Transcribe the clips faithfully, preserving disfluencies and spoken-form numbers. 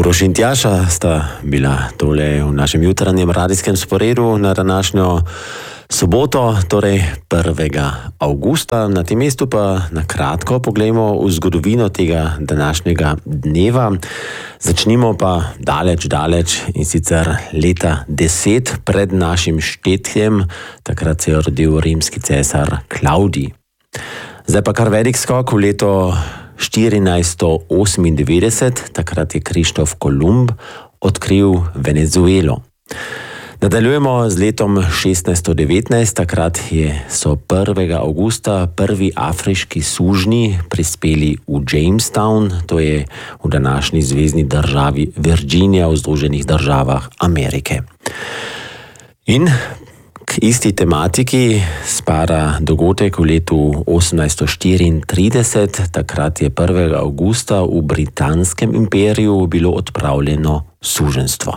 Uroš in Tjaša sta bila tole v našem jutranjem radijskem sporedu na današnjo soboto, torej prvega avgusta. Na tem mestu pa na kratko poglejmo v zgodovino tega današnjega dneva. Začnimo pa daleč, daleč in sicer leta deset pred našim štetjem. Takrat se je rodil rimski cesar Klavdij. Zdaj pa kar velik skok v leto štirinajststo osemindevetdeset, takrat je Krištof Kolumb odkril Venezuelo. Nadaljujemo z letom šestnajststo devetnajst, takrat je, so prvega avgusta prvi afriški sužnji prispeli v Jamestown, to je v današnji zvezni državi Virginia v Združenih državah Amerike. In k isti tematiki spada dogodek v letu osemnajststo štiriintrideset, takrat je prvega avgusta v Britanskem imperiju bilo odpravljeno suženjstvo.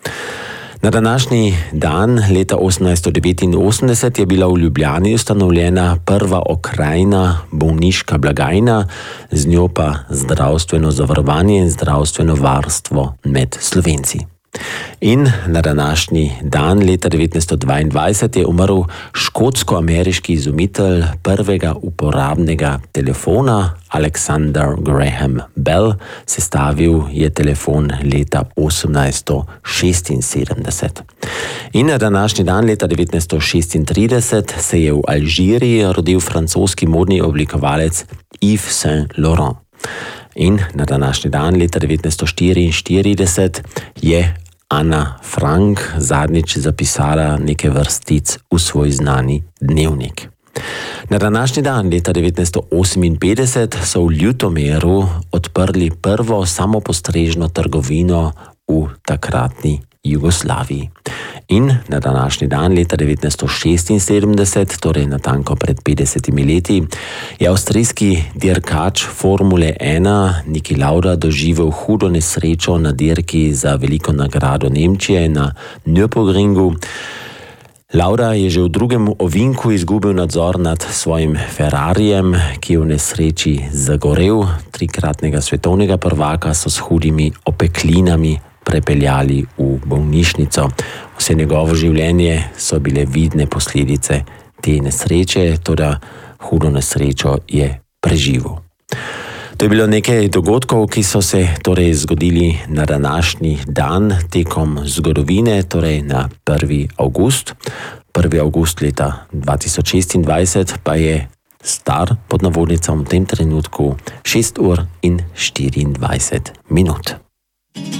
Na današnji dan leta osemnajststo devetinosemdeset je bila v Ljubljani ustanovljena prva okrajna bolniška blagajna, z njo pa zdravstveno zavarovanje in zdravstveno varstvo med Slovenci. In na današnji dan leta devetnajststo dvaindvajset je umrl škotsko-ameriški izumitelj prvega uporabnega telefona, Alexander Graham Bell. Sestavil je telefon leta osemnajststo šestinsedemdeset. In na današnji dan leta devetnajststo šestintrideset se je v Alžiriji rodil francoski modni oblikovalec Yves Saint Laurent. In na današnji dan leta devetnajststo štiriinštirideset je Ana Frank zadnjič zapisala nekaj vrstic v svoj znani dnevnik. Na današnji dan leta devetnajststo oseminpetdeset so v Ljutomeru odprli prvo samopostrežno trgovino v takratni Jugoslaviji. In na današnji dan leta devetnajststo šestinsedemdeset, torej natanko pred petdesetimi leti, je avstrijski dirkač Formule ena Niki Lauda doživel hudo nesrečo na dirki za veliko nagrado Nemčije na Nürburgringu. Lauda je že v drugem ovinku izgubil nadzor nad svojim Ferrarijem, ki je v nesreči zagorel. Trikratnega svetovnega prvaka so s hudimi opeklinami prepeljali v bolnišnico. Vse njegovo življenje so bile vidne posledice te nesreče, toda hudo nesrečo je preživel. To je bilo nekaj dogodkov, ki so se torej zgodili na današnji dan tekom zgodovine, torej na prvi avgust. prvi avgust leta dva tisoč šestindvajset pa je star pod navodnicam v tem trenutku šest ur in štiriindvajset minut.